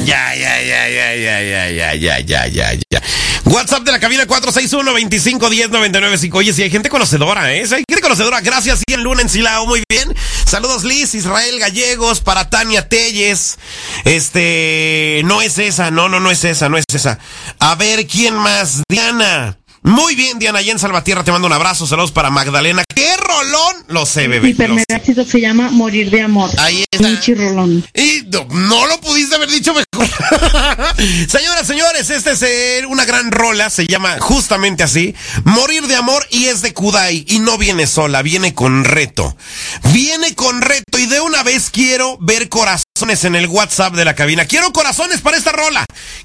Ya. WhatsApp de la cabina 461-2510-995. Oye, si hay gente conocedora, ¿eh? Si hay gente conocedora. Gracias, Ian Luna en Silao. Muy bien. Saludos, Liz, Israel Gallegos, para Tania Telles. No es esa. No es esa. A ver, ¿quién más? Diana. Muy bien, Diana, allá en Salvatierra te mando un abrazo. Saludos para Magdalena. ¡Qué rolón! Lo sé, bebé. Mi primer éxito se llama Morir de Amor. Ahí está. Pinche rolón. Y no lo pudiste haber dicho mejor. Señoras, señores, es una gran rola. Se llama justamente así. Morir de Amor, y es de Kudai. Y no viene sola, viene con reto. Y de una vez quiero ver corazones en el WhatsApp de la cabina. Quiero corazones para esta rola.